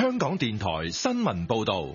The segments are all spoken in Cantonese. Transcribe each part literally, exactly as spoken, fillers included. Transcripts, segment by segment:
香港電台新聞報道。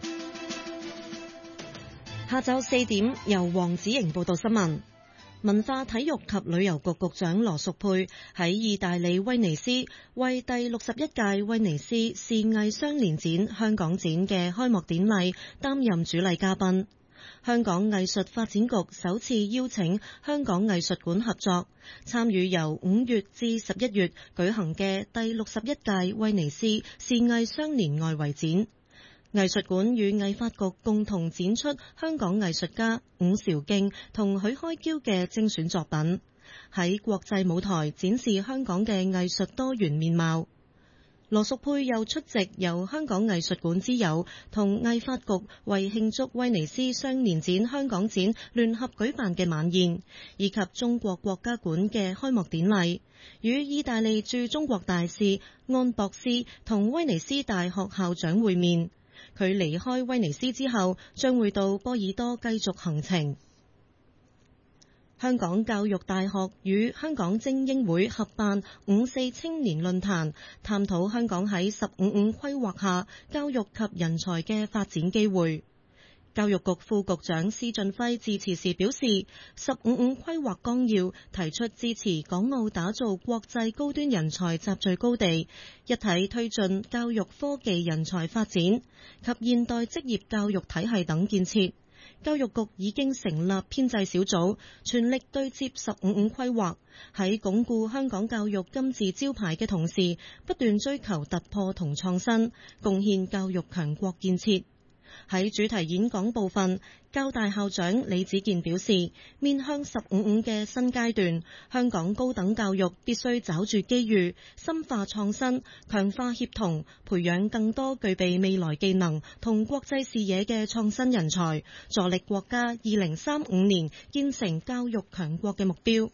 下晝四點，由黃子瑩報道新聞。文化體育及旅遊局局長羅淑佩喺意大利威尼斯為第六十一屆威尼斯視藝雙年展香港展嘅開幕典禮擔任主禮嘉賓。香港藝術發展局首次邀請香港藝術館合作，參與由五月至十一月舉行嘅第六十一屆威尼斯視藝雙年外圍展。藝術館與藝發局共同展出香港藝術家伍韶敬同許開驕嘅精選作品，喺國際舞台展示香港嘅藝術多元面貌。羅淑佩又出席由香港藝術館之友同藝發局為慶祝威尼斯雙年展香港展聯合舉辦嘅晚宴，以及中國國家館嘅開幕典禮，與意大利駐中國大使安博斯同威尼斯大學校長會面。佢離開威尼斯之後，將會到波爾多繼續行程。香港教育大學與香港精英會合辦五四青年論壇，探討香港喺十五五規劃下教育及人才嘅發展機會。教育局副局長施俊輝致辭時表示，十五五規劃綱要提出支持港澳打造國際高端人才集聚高地，一體推進教育科技人才發展及現代職業教育體系等建設。教育局已經成立編制小組，全力對接十五五規劃，喺鞏固香港教育金字招牌嘅同時，不斷追求突破同創新，貢獻教育強國建設。喺主題演講部分，教大校長李子健表示，面向十五五嘅新階段，香港高等教育必須抓住機遇，深化創新，強化協同，培養更多具備未來技能同國際視野嘅創新人才，助力國家二零三五年建成教育強國嘅目標。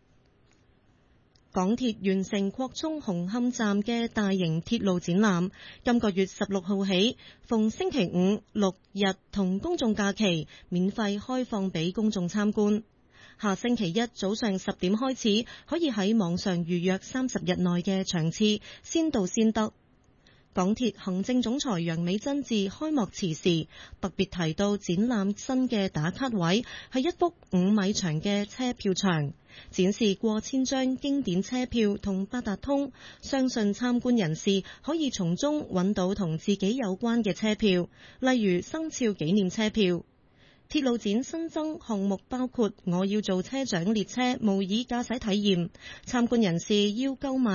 港鐵完成擴充紅磡站嘅大型鐵路展覽，今個月十六號起，逢星期五、六日同公眾假期免費開放俾公眾參觀。下星期一早上十點開始，可以喺網上預約三十日內嘅場次，先到先得。港鐵行政總裁楊美珍致開幕辭時特別提到，展覽新嘅打卡位係一幅五米長嘅車票牆，展示過千張經典車票同八達通，相信參觀人士可以從中揾到同自己有關嘅車票，例如生肖紀念車票。鐵路展新增項目包括我要做車長列車模擬駕駛體驗，參觀人士要購買